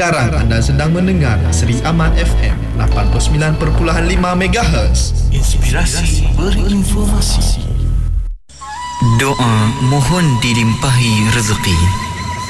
Sekarang anda sedang mendengar Seri Aman FM 89.5 MHz. Inspirasi berinformasi. Doa mohon dilimpahi rezeki.